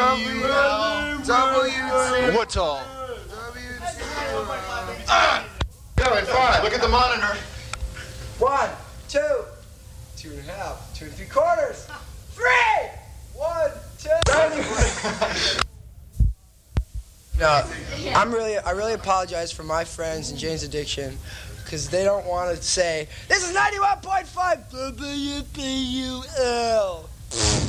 WTL. What's all? Going 5. Look at the monitor. 1, 2, 2.5, 2 3/4, 3, 1, 2. No, I really apologize for my friends and Jane's Addiction, because they don't want to say, this is 91.5 WPUL.